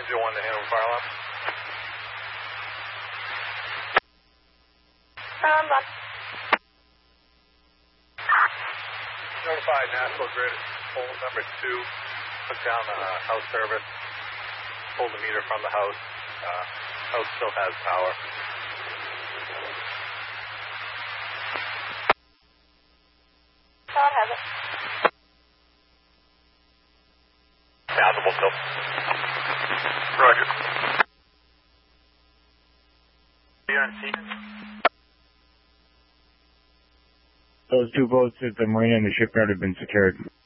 501 to handle fire alarm. Notify National Grid, pole number 2, put down house service, pull the meter from the house. House still has power. Todd has it. Passable still. Roger. You on scene? Those 2 boats at the marina and the shipyard have been secured.